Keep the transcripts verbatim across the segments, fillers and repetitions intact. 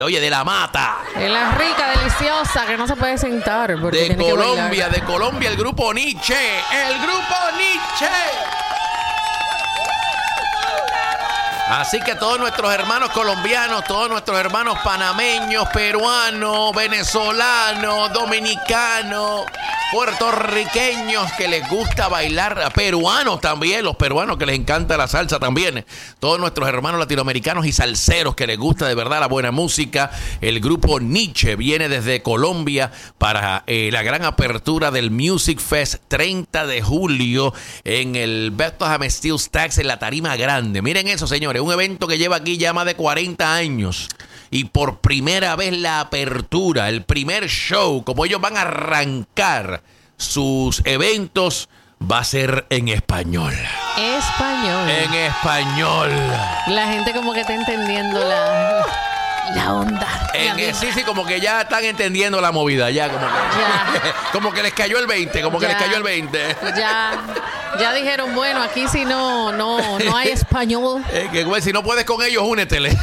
Oye, de la mata. Es la rica, deliciosa, que no se puede sentar. De Colombia, de Colombia, el grupo Nietzsche. El grupo Nietzsche. Así que todos nuestros hermanos colombianos, todos nuestros hermanos panameños, peruanos, venezolanos, dominicanos, puertorriqueños que les gusta bailar, peruanos también, los peruanos que les encanta la salsa también, todos nuestros hermanos latinoamericanos y salseros que les gusta de verdad la buena música. El grupo Nietzsche viene desde Colombia para eh, la gran apertura del Music Fest treinta de julio en el Bethlehem Steel Stacks en la Tarima Grande. Miren eso, señores, un evento que lleva aquí ya más de cuarenta años. Y por primera vez la apertura, el primer show, como ellos van a arrancar sus eventos, va a ser en español. Español. En español. La gente como que está entendiendo la, la onda. En, la sí, sí, como que ya están entendiendo la movida, ya como que, ya. como que les cayó el veinte, como que ya. les cayó el veinte. Ya, ya dijeron, bueno, aquí si no, no, no hay español. Eh, que güey, si no puedes con ellos, únetele.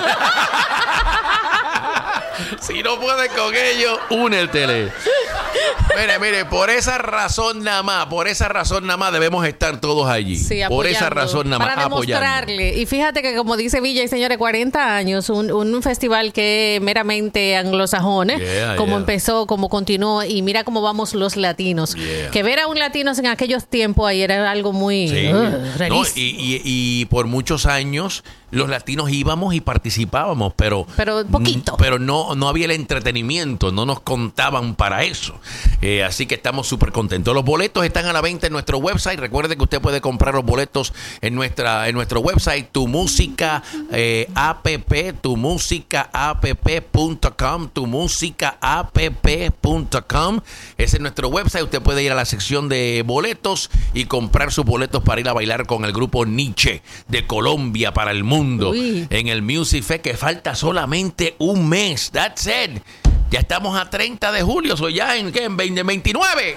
Si no puedes con ellos, únetele. Mire, mire, por esa razón nada más, por esa razón nada más debemos estar todos allí. Sí, por esa razón nada más, para demostrarle. Y fíjate que como dice Villa y señores, cuarenta años, un, un festival que meramente anglosajón, yeah, como yeah. empezó, como continuó, y mira cómo vamos los latinos. Yeah. Que ver a un latino en aquellos tiempos ahí era algo muy sí. uh, no, y, y, y por muchos años los latinos íbamos y participábamos, pero pero poquito. Pero no, no había el entretenimiento, no nos contaban para eso. Eh, así que estamos súper contentos. Los boletos están a la venta en nuestro website. Recuerde que usted puede comprar los boletos en nuestra en nuestro website, tu música eh, app, tu música app punto com, tu música app punto com. Ese es nuestro website. Usted puede ir a la sección de boletos y comprar sus boletos para ir a bailar con el grupo Nietzsche de Colombia para el mundo. Uy. En el Music Fest, que falta solamente un mes. That's it. Ya estamos a treinta de julio, soy ya en, ¿qué? en veinte, veintinueve.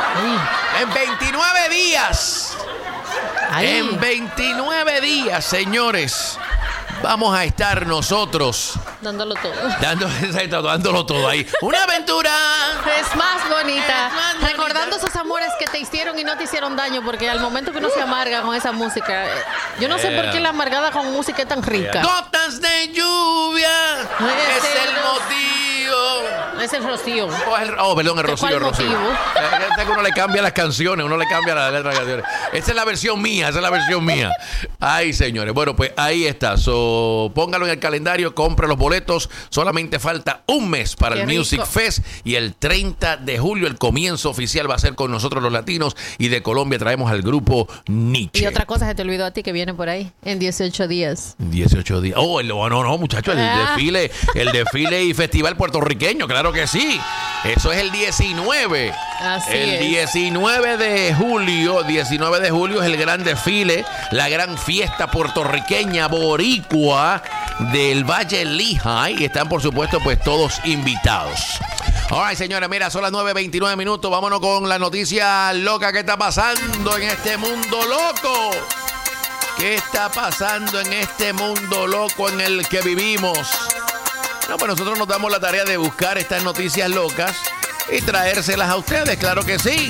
Uy. En veintinueve días. Ay. En veintinueve días, señores, vamos a estar nosotros dándolo todo. Dando, dándolo todo ahí. Una aventura. Es más bonita. Es más bonita. Recordando esos amores que te hicieron y no te hicieron daño, porque al momento que uno se amarga con esa música, yo no sé por qué la amargada con música es tan rica. Gotas de lluvia. Es, es el, el motivo. Es el rocío. Oh, el, oh perdón, el rocío, el rocío. Eh, uno le cambia las canciones, uno le cambia la letra de las canciones. Esa es la versión mía, esa es la versión mía. Ay, señores. Bueno, pues ahí está. So, póngalo en el calendario, compre los boletos. Solamente falta un mes para Qué el rico. Music Fest. Y el treinta de julio, el comienzo oficial va a ser con nosotros los latinos. Y de Colombia traemos al grupo Nietzsche. Y otra cosa se te olvidó a ti que viene por ahí en dieciocho días. dieciocho días. Oh, el, no, no, muchachos, el ah. desfile, el desfile y festival puertorriqueño, claro que sí. Eso es el diecinueve. Así el es. diecinueve de julio, diecinueve de julio es el gran desfile, la gran fiesta puertorriqueña boricua del Valle Lehigh. Y están, por supuesto, pues todos invitados. All right, señores, mira, son las nueve veintinueve minutos. Vámonos con la noticia loca que está pasando en este mundo loco. ¿Qué está pasando en este mundo loco en el que vivimos? No, pues nosotros nos damos la tarea de buscar estas noticias locas y traérselas a ustedes, claro que sí.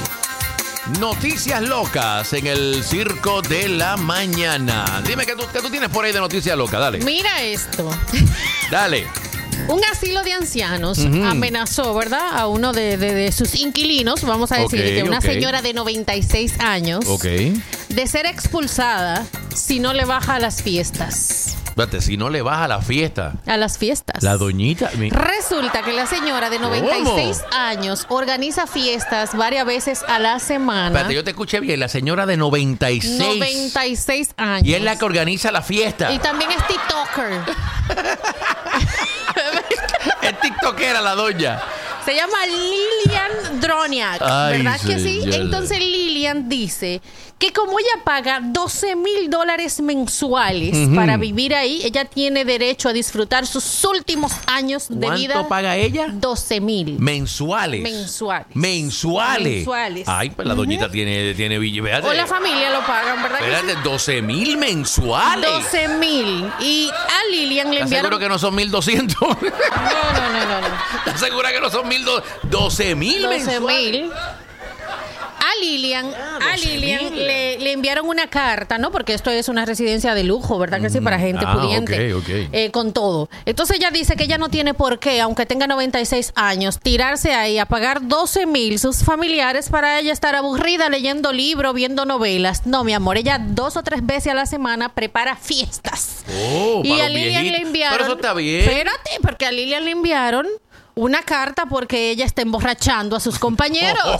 Noticias locas en el Circo de la Mañana. Dime qué tú, qué tú tienes por ahí de noticias locas, dale. Mira esto. Dale. Un asilo de ancianos uh-huh. amenazó, ¿verdad?, a uno de, de, de sus inquilinos, vamos a decir, okay, que una okay. señora de noventa y seis años, okay. de ser expulsada si no le baja a las fiestas. Espérate, si no le baja a la fiesta. A las fiestas. La doñita. Mi... Resulta que la señora de noventa y seis ¿Cómo? años organiza fiestas varias veces a la semana. Espérate, yo te escuché bien. La señora de noventa y seis. noventa y seis años. Y es la que organiza la fiesta. Y también es TikToker. Es tiktokera la doña. Se llama Lilian Droniak, Ay, ¿verdad que sí? señor. Entonces Lilian dice que como ella paga doce mil dólares mensuales Ujú. para vivir ahí, ella tiene derecho a disfrutar sus últimos años de vida. ¿Cuánto paga ella? doce mil. Mensuales. Mensuales. Mensuales. Mensuales. Ay, pues la doñita tiene, tiene billete. Fíjate. O la familia lo pagan, ¿verdad que sí? Espérate, doce mil mensuales. doce mil. Y a Lilian le ¿Estás enviaron... seguro que no son mil doscientos? No, no, no, no, no. ¿Estás segura que no son mil doscientos? doce mil doce mensuales. mil. A Lilian, Ah, a doce Lilian mil. le, le enviaron una carta, ¿no? Porque esto es una residencia de lujo, ¿verdad que sí? Para gente Ah, pudiente. ok, ok. Eh, con todo. Entonces ella dice que ella no tiene por qué, aunque tenga noventa y seis años, tirarse ahí a pagar doce mil sus familiares para ella estar aburrida leyendo libros, viendo novelas. No, mi amor, ella dos o tres veces a la semana prepara fiestas. Oh, Y para a los Lilian viejitos. le enviaron... Pero eso está bien. Espérate, porque a Lilian le enviaron una carta porque ella está emborrachando a sus compañeros.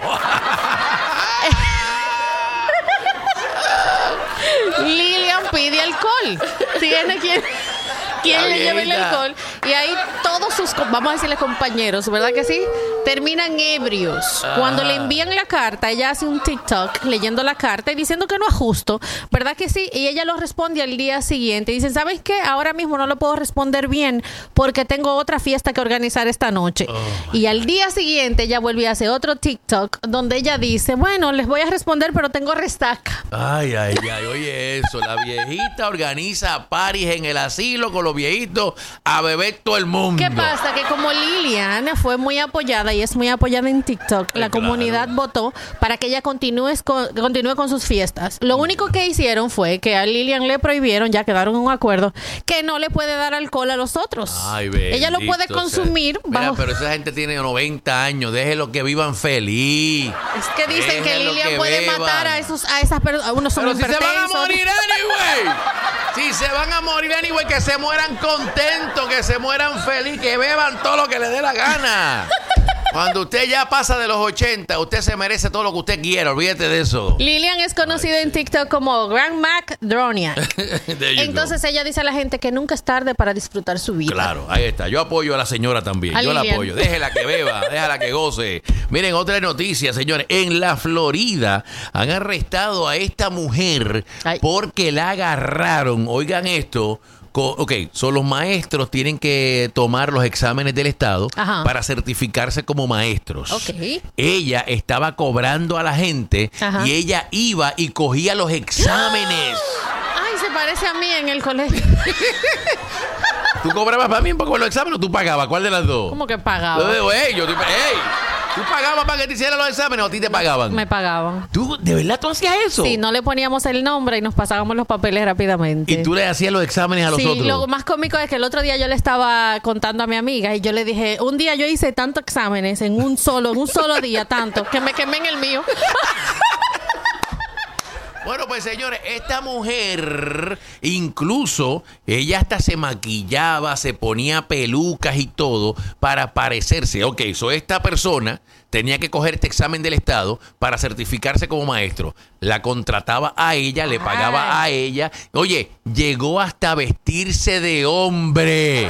Lilian pide alcohol. Tiene quien, quien La le lleve el viejita. alcohol. Y ahí todos sus, co- vamos a decirle compañeros, ¿verdad que sí? Terminan ebrios. Ah. Cuando le envían la carta, ella hace un TikTok leyendo la carta y diciendo que no es justo, ¿verdad que sí? Y ella lo responde al día siguiente. Dicen, ¿sabes qué? Ahora mismo no lo puedo responder bien porque tengo otra fiesta que organizar esta noche. Oh. Y al día siguiente ella vuelve a hacer otro TikTok donde ella dice, bueno, les voy a responder, pero tengo resaca. Ay, ay, ay, oye eso, la viejita organiza paris en el asilo con los viejitos a beber todo el mundo. ¿Qué pasa? Que como Lilian fue muy apoyada y es muy apoyada en TikTok, la claro. comunidad votó para que ella continúe con, continúe con sus fiestas. Lo único que hicieron fue que a Lilian le prohibieron, ya quedaron en un acuerdo, que no le puede dar alcohol a los otros. Ay, bendito ella lo puede sea. consumir Mira, bajo... pero esa gente tiene noventa años, déjelo que vivan feliz. Es que dicen que Déjenlo Lilian que puede beban. matar a esos a esas personas. Unos son Pero si se van a hipertensos. morir anyway. Si se van a morir anyway, que se mueran contentos, que se mueran feliz, que beban todo lo que les dé la gana. Cuando usted ya pasa de los ochenta, usted se merece todo lo que usted quiera, olvídate de eso. Lilian es conocida en TikTok como Grand Mac Droniak. There you Entonces ella dice a la gente que nunca es tarde para disfrutar su go. vida. Claro, ahí está. Yo apoyo a la señora también. A Yo la Lilian. apoyo. Déjela que beba, déjala que goce. Miren, otra noticia, señores. En la Florida han arrestado a esta mujer Ay. porque la agarraron. Oigan esto. Co- Ok, son los maestros tienen que tomar los exámenes del Estado Ajá. para certificarse como maestros. Ok. Ella estaba cobrando a la gente Ajá. y ella iba y cogía los exámenes. Ay, se parece a mí en el colegio. ¿Tú cobrabas para mí por los exámenes o tú pagabas? ¿Cuál de las dos? ¿Cómo que Yo pagaba? digo, ey, yo, ey, ¿tú pagabas para que te hicieran los exámenes o a ti te pagaban? Me pagaban. ¿Tú, de verdad tú hacías eso? Sí, no le poníamos el nombre y nos pasábamos los papeles rápidamente. Y tú le hacías los exámenes a los Sí, otros. lo más cómico es que el otro día yo le estaba contando a mi amiga y yo le dije, un día yo hice tantos exámenes en un solo, en un solo día, tanto, que me quemé en el mío. Bueno, pues señores, esta mujer, incluso, ella hasta se maquillaba, se ponía pelucas y todo para parecerse. Ok, so esta persona tenía que coger este examen del Estado para certificarse como maestro. La contrataba a ella, le pagaba a ella. Oye, llegó hasta vestirse de hombre.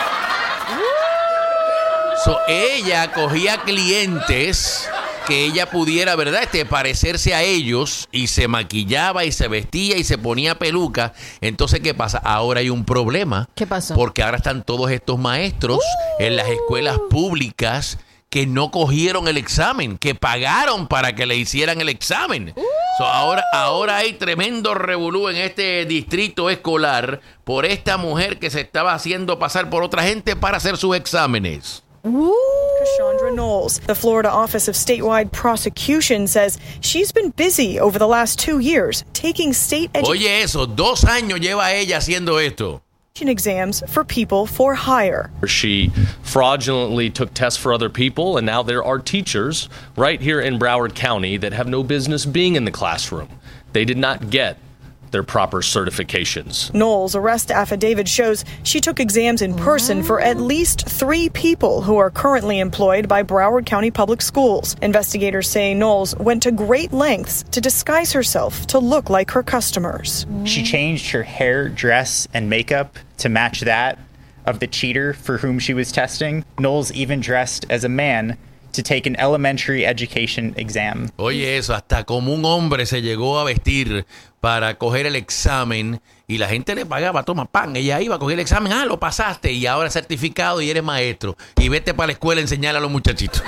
So, ella cogía clientes que ella pudiera, ¿verdad? Este, parecerse a ellos y se maquillaba y se vestía y se ponía peluca. Entonces, ¿qué pasa? Ahora hay un problema. ¿Qué pasó? Porque ahora están todos estos maestros en las escuelas públicas que no cogieron el examen, que pagaron para que le hicieran el examen. So, ahora, ahora hay tremendo revolú en este distrito escolar por esta mujer que se estaba haciendo pasar por otra gente para hacer sus exámenes. Cassandra Knowles. The Florida Office of Statewide Prosecution says she's been busy over the last two years taking state education Oye eso, dos años lleva ella haciendo esto. exams for people for hire. She fraudulently took tests for other people, and now there are teachers right here in Broward County that have no business being in the classroom. They did not get their proper certifications. Knowles' arrest affidavit shows she took exams in person for at least three people who are currently employed by Broward County Public Schools. Investigators say Knowles went to great lengths to disguise herself to look like her customers. She changed her hair, dress, and makeup to match that of the cheater for whom she was testing, Knowles even dressed as a man to take an elementary education exam. Oye, eso, hasta como un hombre se llegó a vestir para coger el examen y la gente le pagaba, toma pan, ella iba a coger el examen, ah, lo pasaste y ahora certificado y eres maestro y vete para la escuela a enseñar a los muchachitos.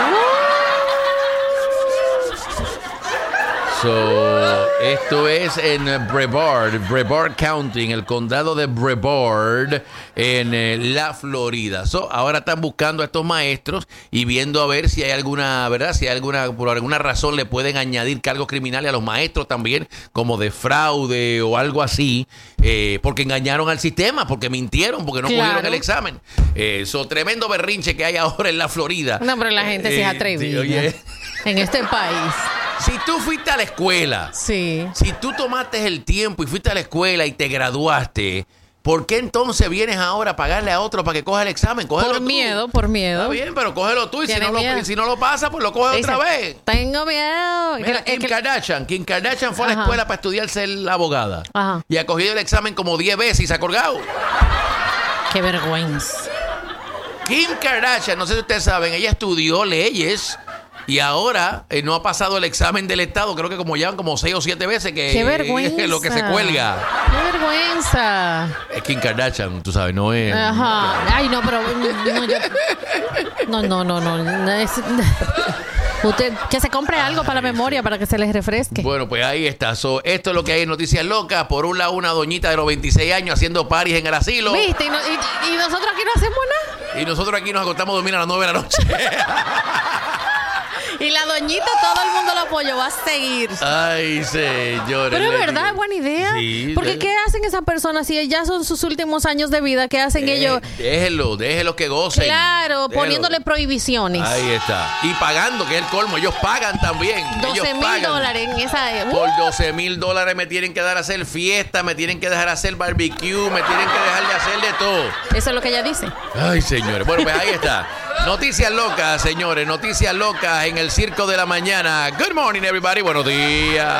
So, esto es en Brevard, Brevard County, en el condado de Brevard, en eh, la Florida. So, ahora están buscando a estos maestros y viendo a ver si hay alguna, ¿verdad? Si hay alguna, por alguna razón le pueden añadir cargos criminales a los maestros también, como de fraude o algo así, eh, porque engañaron al sistema, porque mintieron, porque no Claro. cogieron el examen. Eso, eh, tremendo berrinche que hay ahora en la Florida. No, pero la gente sí es Eh, atrevida. sí, oye. En este país. Si tú fuiste a la escuela, Sí. si tú tomaste el tiempo y fuiste a la escuela y te graduaste, ¿por qué entonces vienes ahora a pagarle a otro para que coja el examen? Cógelo Por tú. miedo, por miedo. Está bien, pero cógelo tú y si Tiene no, lo, miedo. y si no lo pasa, pues lo coge otra Dice, vez. Tengo miedo. Mira, Es que- Kim es que- Kardashian. Kim Kardashian fue a la Ajá. escuela para estudiar ser abogada. Ajá. Y ha cogido el examen como diez veces y se ha colgado. Qué vergüenza. Kim Kardashian, no sé si ustedes saben, ella estudió leyes y ahora eh, no ha pasado el examen del Estado. Creo que como llevan como seis o siete veces que Qué vergüenza. lo que se cuelga. Qué vergüenza. Es Kim Kardashian, tú sabes, no es... Ajá. Ay, no, pero no, yo- no, no, no, no. no, es- Usted que se compre algo para la memoria para que se les refresque. Bueno, pues ahí está. So, esto es lo que hay en Noticias Locas. Por un lado, una doñita de los veintiséis años haciendo paris en el asilo. ¿Viste? Y, no- y- y nosotros aquí no hacemos nada. Y nosotros aquí nos acostamos a dormir a las nueve de la noche. Y la doñita, todo el mundo lo apoyó, va a seguir. Ay, señores. Pero es les verdad, digo. es buena idea. Sí, Porque de- ¿qué hacen esas personas si ya son sus últimos años de vida? ¿Qué hacen Eh, ellos? Déjenlo, déjenlo que gocen. Claro, Déjenlo. poniéndole prohibiciones. Ahí está. Y pagando, que es el colmo. Ellos pagan también. doce Ellos mil pagan. dólares en esa... Por ¡Uh! doce mil dólares me tienen que dar a hacer fiesta, me tienen que dejar hacer barbecue, me tienen que dejar de hacer de todo. Eso es lo que ella dice. Ay, señores. Bueno, pues ahí está. Noticias locas, señores. Noticias locas en el Circo de la Mañana. Good morning, everybody. Buenos días.